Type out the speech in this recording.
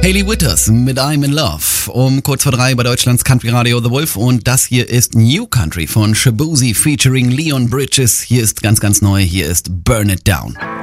Hayley Whitters mit I'm in Love um kurz vor 3 bei Deutschlands Country Radio The Wolf und das hier ist New Country von Shaboozey featuring Leon Bridges. Hier ist ganz neu, hier ist Burn It Down.